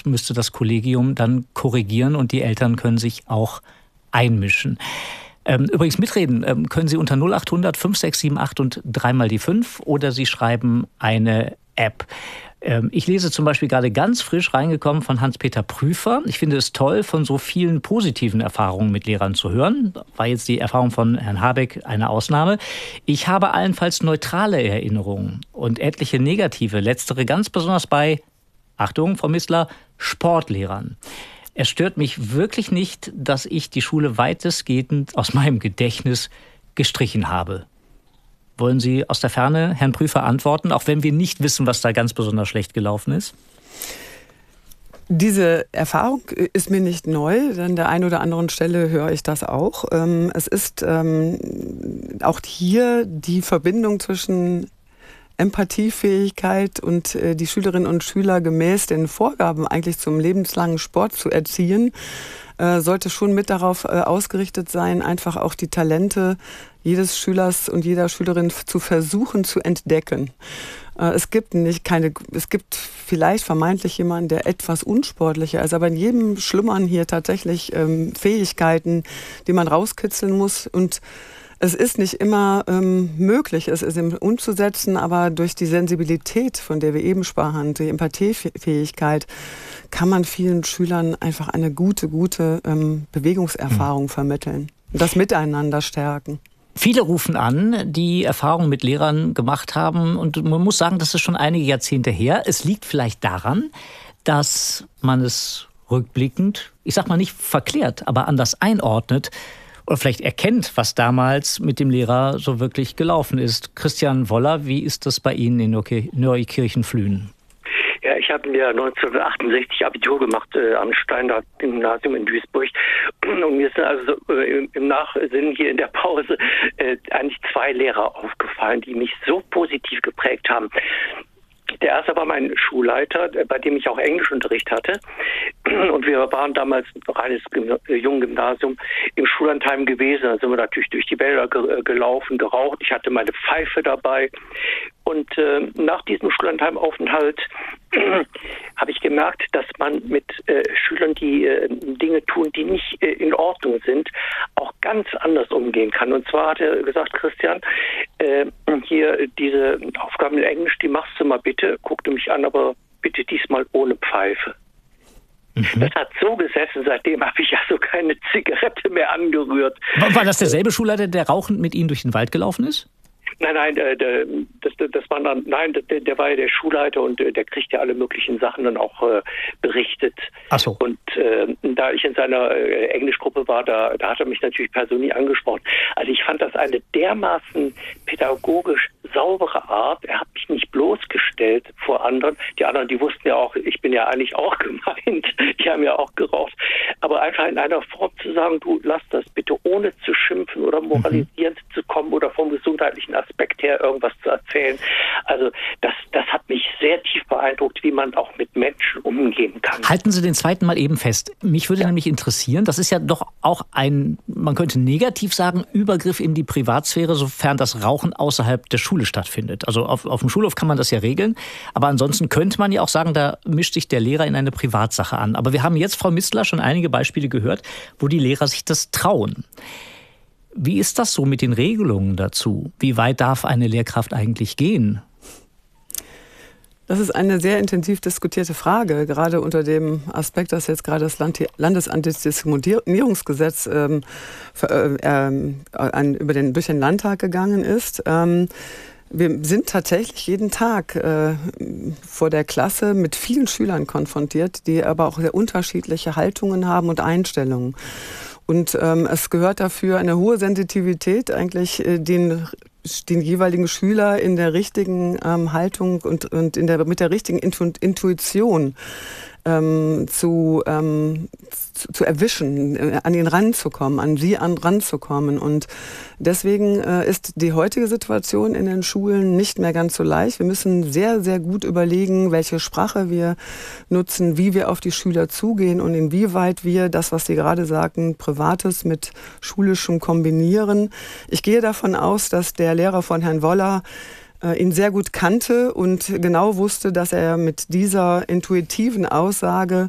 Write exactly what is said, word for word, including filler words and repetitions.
das müsste das Kollegium dann korrigieren und die Eltern können sich auch einmischen. Ähm, übrigens mitreden ähm, können Sie unter null achthundert fünf sechs sieben acht und dreimal die fünf oder Sie schreiben eine App. Ähm, ich lese zum Beispiel gerade ganz frisch reingekommen von Hans-Peter Prüfer. Ich finde es toll, von so vielen positiven Erfahrungen mit Lehrern zu hören. War jetzt die Erfahrung von Herrn Habeck eine Ausnahme. Ich habe allenfalls neutrale Erinnerungen und etliche negative. Letztere ganz besonders bei, Achtung, Frau Missler, Sportlehrern. Es stört mich wirklich nicht, dass ich die Schule weitestgehend aus meinem Gedächtnis gestrichen habe. Wollen Sie aus der Ferne Herrn Prüfer antworten, auch wenn wir nicht wissen, was da ganz besonders schlecht gelaufen ist? Diese Erfahrung ist mir nicht neu, an der einen oder anderen Stelle höre ich das auch. Es ist auch hier die Verbindung zwischen Empathiefähigkeit und äh, die Schülerinnen und Schüler gemäß den Vorgaben eigentlich zum lebenslangen Sport zu erziehen, äh, sollte schon mit darauf äh, ausgerichtet sein, einfach auch die Talente jedes Schülers und jeder Schülerin zu versuchen zu entdecken. Äh, es gibt nicht keine, es gibt vielleicht vermeintlich jemanden, der etwas unsportlicher ist, aber in jedem schlummern hier tatsächlich ähm, Fähigkeiten, die man rauskitzeln muss, und es ist nicht immer ähm, möglich, es ist umzusetzen, aber durch die Sensibilität, von der wir eben sprachen, die Empathiefähigkeit, kann man vielen Schülern einfach eine gute, gute ähm, Bewegungserfahrung mhm. vermitteln und das Miteinander stärken. Viele rufen an, die Erfahrungen mit Lehrern gemacht haben, und man muss sagen, das ist schon einige Jahrzehnte her. Es liegt vielleicht daran, dass man es rückblickend, ich sag mal nicht verklärt, aber anders einordnet, oder vielleicht erkennt, was damals mit dem Lehrer so wirklich gelaufen ist. Christian Woller, wie ist das bei Ihnen in Neukirchen-Flühen? Ja, ich habe mir neunzehnhundertachtundsechzig Abitur gemacht äh, am Steinhardt-Gymnasium in Duisburg. Und mir sind also äh, im Nachsinn hier in der Pause äh, eigentlich zwei Lehrer aufgefallen, die mich so positiv geprägt haben. Der erste war mein Schulleiter, bei dem ich auch Englischunterricht hatte. Und wir waren damals ein reines Junggymnasium im Schullandheim gewesen. Da sind wir natürlich durch die Wälder gelaufen, geraucht. Ich hatte meine Pfeife dabei. Und äh, nach diesem Schullandheimaufenthalt äh, habe ich gemerkt, dass man mit äh, Schülern, die äh, Dinge tun, die nicht äh, in Ordnung sind, auch ganz anders umgehen kann. Und zwar hat er gesagt, Christian, äh, hier diese Aufgaben in Englisch, die machst du mal bitte, guckte mich an, aber bitte diesmal ohne Pfeife. Mhm. Das hat so gesessen, seitdem habe ich also keine Zigarette mehr angerührt. War das derselbe Schulleiter, der rauchend mit Ihnen durch den Wald gelaufen ist? Nein, nein, der, der, das, das war dann, nein, der, der war ja der Schulleiter und der kriegt ja alle möglichen Sachen dann auch äh, berichtet. Ach so. Und äh, da ich in seiner äh, Englischgruppe war, da, da hat er mich natürlich persönlich angesprochen. Also ich fand das eine dermaßen pädagogisch saubere Art. Er hat mich nicht bloßgestellt vor anderen. Die anderen, die wussten ja auch, ich bin ja eigentlich auch gemeint. Die haben ja auch geraucht. Aber einfach in einer Form zu sagen, du lass das bitte, ohne zu schimpfen oder moralisierend mhm. zu kommen oder vom gesundheitlichen Aspekt her irgendwas zu erzählen. Also das, das hat mich sehr tief beeindruckt, wie man auch mit Menschen umgehen kann. Halten Sie den zweiten mal eben fest. Mich würde ja. nämlich interessieren, das ist ja doch auch ein, man könnte negativ sagen, Übergriff in die Privatsphäre, sofern das Rauchen außerhalb der Schule stattfindet. Also auf, auf dem Schulhof kann man das ja regeln, aber ansonsten könnte man ja auch sagen, da mischt sich der Lehrer in eine Privatsache an. Aber wir haben jetzt, Frau Missler, schon einige Beispiele gehört, wo die Lehrer sich das trauen. Wie ist das so mit den Regelungen dazu? Wie weit darf eine Lehrkraft eigentlich gehen? Das ist eine sehr intensiv diskutierte Frage, gerade unter dem Aspekt, dass jetzt gerade das Landesantidiskriminierungsgesetz ähm, äh, äh, über den, durch den Landtag gegangen ist. Ähm, Wir sind tatsächlich jeden Tag äh, vor der Klasse mit vielen Schülern konfrontiert, die aber auch sehr unterschiedliche Haltungen haben und Einstellungen. Und ähm, es gehört dafür eine hohe Sensitivität, eigentlich äh, den, den jeweiligen Schüler in der richtigen ähm, Haltung und, und in der, mit der richtigen Intu- Intuition ähm, zu, ähm, zu, zu erwischen, äh, an ihn ranzukommen, an sie an ranzukommen. Und deswegen äh, ist die heutige Situation in den Schulen nicht mehr ganz so leicht. Wir müssen sehr, sehr gut überlegen, welche Sprache wir nutzen, wie wir auf die Schüler zugehen und inwieweit wir das, was Sie gerade sagten, Privates mit Schulischem kombinieren. Ich gehe davon aus, dass der Lehrer von Herrn Woller ihn sehr gut kannte und genau wusste, dass er mit dieser intuitiven Aussage